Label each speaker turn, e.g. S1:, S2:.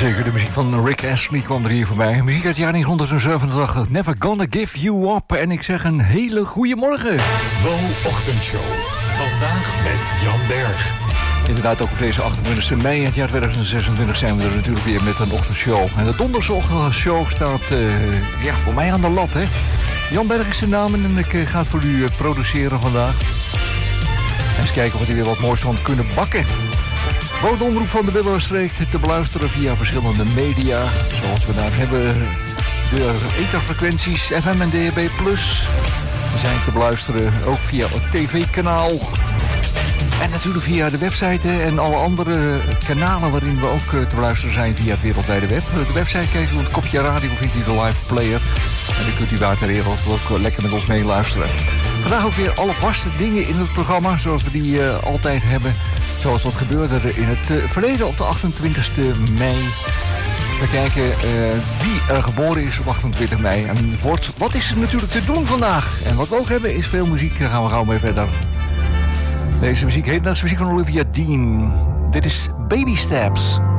S1: Zeker, de muziek van Rick Astley kwam er hier voorbij. Muziek uit het jaar 1987, Never Gonna Give You Up. En ik zeg een hele goede morgen.
S2: Mo-ochtendshow. Vandaag met Jan Berg.
S1: Inderdaad, ook op deze 28 mei in het jaar 2026 zijn we er natuurlijk weer met een ochtendshow. En de donderdagochtendshow staat voor mij aan de lat, hè. Jan Berg is zijn naam en ik ga het voor u produceren vandaag. Eens kijken of we weer wat moois van kunnen bakken. De omroep van de Willemstreek te beluisteren via verschillende media. Zoals we daar hebben de etherfrequenties FM en DAB+. We zijn te beluisteren ook via het tv-kanaal. En natuurlijk via de website en alle andere kanalen waarin we ook te beluisteren zijn via het wereldwijde web. De website kijkt u een kopje radio, vindt u de live player. En dan kunt u daar ter wereld ook lekker met ons meeluisteren. Vandaag ook weer alle vaste dingen in het programma, zoals we die altijd hebben. Zoals dat gebeurde er in het verleden op de 28e mei. We kijken wie er geboren is op 28 mei. En wat is er natuurlijk te doen vandaag? En wat we ook hebben is veel muziek. Daar gaan we gauw mee verder. Deze muziek, hedendaagse muziek van Olivia Dean. Dit is Baby Steps.